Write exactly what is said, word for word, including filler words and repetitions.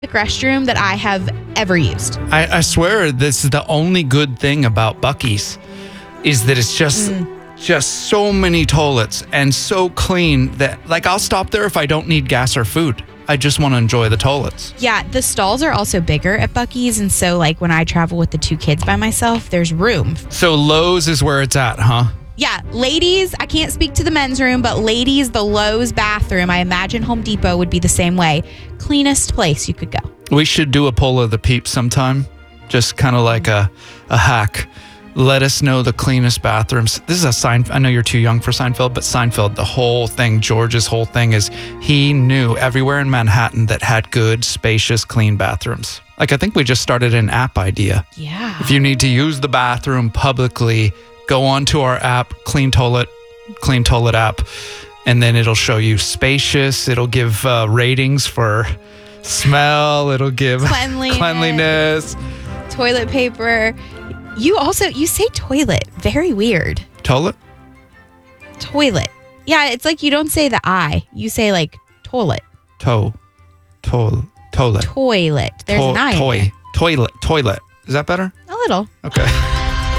restroom that I have ever used. I, I swear this is the only good thing about Buc-ee's is that it's just mm. just so many toilets and so clean that like I'll stop there if I don't need gas or food. I just want to enjoy the toilets. Yeah, the stalls are also bigger at Buc-ee's, and so like when I travel with the two kids by myself, there's room. So Lowe's is where it's at, huh? Yeah, ladies, I can't speak to the men's room, but ladies, the Lowe's bathroom, I imagine Home Depot would be the same way. Cleanest place you could go. We should do a poll of the peeps sometime. Just kind of like a, a hack. Let us know the cleanest bathrooms. This is a Seinfeld. I know you're too young for Seinfeld, but Seinfeld, the whole thing, George's whole thing is he knew everywhere in Manhattan that had good, spacious, clean bathrooms. Like I think we just started an app idea. Yeah. If you need to use the bathroom publicly, go onto our app, Clean Toilet, Clean Toilet app, and then it'll show you spacious. It'll give uh, ratings for smell. It'll give cleanliness, cleanliness, toilet paper. You also, you say toilet. Very weird. Toilet? Toilet. Yeah, it's like you don't say the I. You say like toilet. Toe. Toilet. Toilet. Toilet. There's to- an I. Toy. Toilet. Toilet. Is that better? A little. Okay.